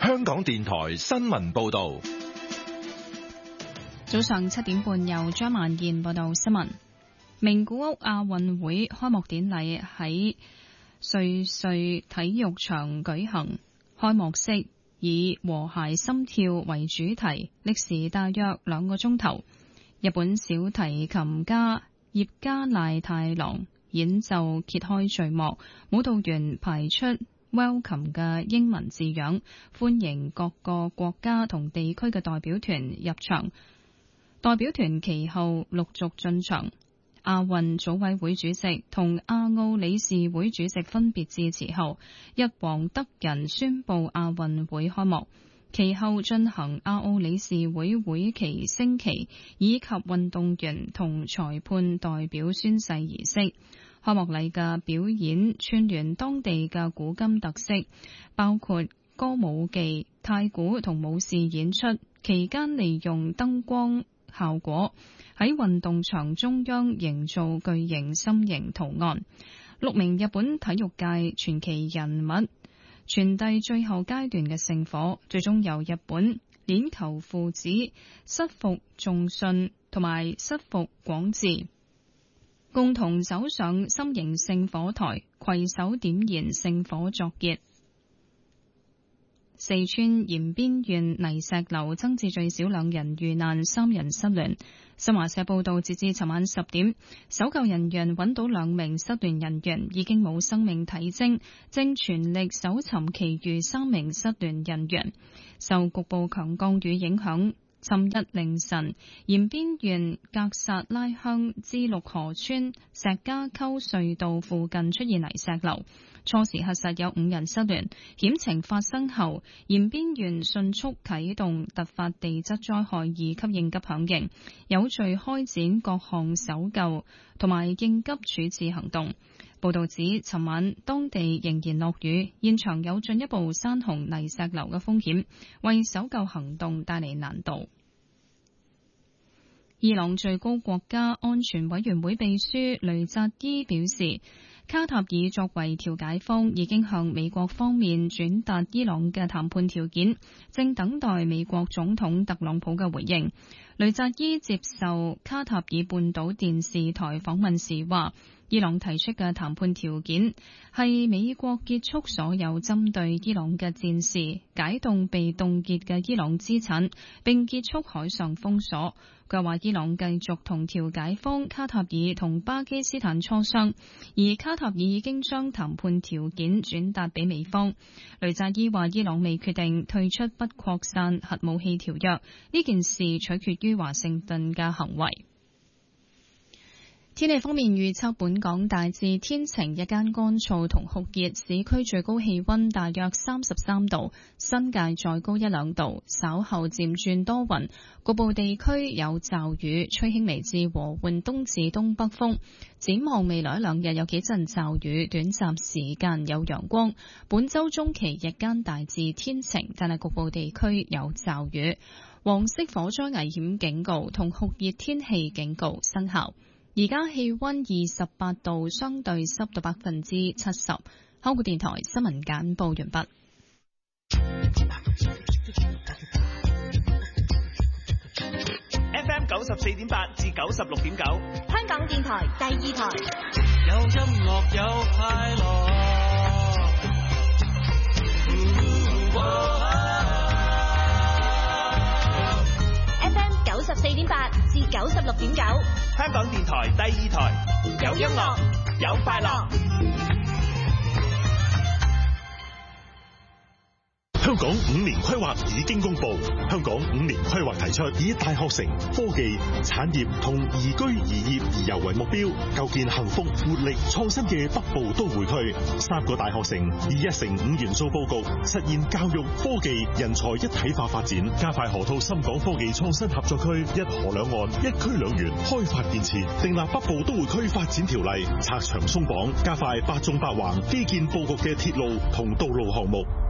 香港電台新聞報道。 早上7點半，由張萬燕報道新聞。名古屋亞運會開幕典禮喺瑞穗體育場舉行，開幕式以和諧心跳為主題，歷時大約2個鐘頭。日本小提琴家葉加瀨太郎演奏揭開序幕，舞蹈員排出 Welcome 嘅英文字樣，歡迎各個國家同地區嘅代表團入場。代表團其後陸續進場。亞運組委會主席同亞奧理事會主席分別致辭後，日皇德仁宣布亞運會開幕。其後進行亞奧理事會會期升旗以及運動員同裁判代表宣誓儀式。開幕禮嘅表演串聯當地嘅古今特色，包括歌舞伎、太鼓同武士演出。期間利用燈光效果喺運動場中央營造巨型心形圖案。6名日本體育界傳奇人物傳遞最後階段嘅聖火，最終由日本鏈球父子室伏重信同埋室伏廣治共同走上心形聖火台，攜手點燃聖火作結。四川延邊縣泥石流增至最少2人遇難，3人失聯。新華社報道，截至尋晚10點，搜救人員揾到2名失聯人員，已經冇生命體徵，正全力搜尋其餘3名失聯人員。受局部強降雨影響，尋日凌晨，延邊縣格薩拉鄉支綠河村石家溝隧道附近出現泥石流。初時核實有5人失聯，險情發生後，延邊縣迅速啟動突發地質災害2級應急響應，有序開展各項搜救同埋應急處置行動。報道指，尋晚當地仍然落雨，現場有進一步山洪泥石流嘅風險，為搜救行動帶嚟難度。伊朗最高國家安全委員會秘書雷扎伊表示，卡塔爾作為調解方，已經向美國方面轉達伊朗嘅談判條件，正等待美國總統特朗普嘅回應。雷扎伊接受卡塔爾半島電視台訪問時話，伊朗提出嘅談判條件係美國結束所有針對伊朗嘅戰事，解凍被凍結嘅伊朗資產，並結束海上封鎖。佢話伊朗繼續同調解方卡塔爾同巴基斯坦磋商，而卡塔爾已經將談判條件轉達俾美方。雷扎伊話伊朗未決定退出不擴散核武器條約，呢件事取決於華盛頓嘅行為。天氣方面預測，本港大致天晴，日間乾燥同酷熱，市區最高氣溫大約33度，新界再高1-2度。稍後漸轉多雲，局部地區有驟雨，吹輕微至和緩東至東北風。展望未來1-2日有幾陣驟雨，短暫時間有陽光。本周中期日間大致天晴，但係局部地區有驟雨。黃色火災危險警告同酷熱天氣警告生效。而家氣溫28度，相對濕度70%。香港電台新聞簡報完畢。 FM 94.8至96.9， 香港電台第2台。 有音樂有快樂。 FM 94.8至96.9， 香港電台第2台，有音樂有快樂。 香港5年規劃已經公布，香港5年規劃提出以大學城、科技、產業同宜居宜業宜遊為目標，構建幸福、活力、創新嘅北部都會區。3個大學城以1城5元素佈局，實現教育、科技、人才一體化發展，加快河套深港科技創新合作區一河兩岸、一區兩園開發建設，訂立北部都會區發展條例，拆牆鬆綁，加快8縱8橫基建佈局嘅鐵路同道路項目。